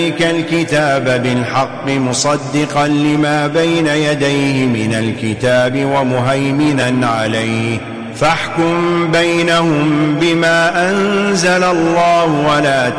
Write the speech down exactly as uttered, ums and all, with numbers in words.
الكتاب بالحق مصدقا لما بين يديه من الكتاب ومهيمنا عليه فاحكم بينهم بما أنزل الله ولا